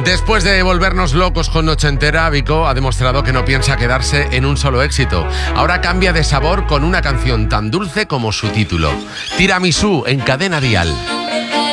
Después de volvernos locos con Noche Entera, Vico ha demostrado que no piensa quedarse en un solo éxito. Ahora cambia de sabor con una canción tan dulce como su título. Tiramisú en Cadena Dial.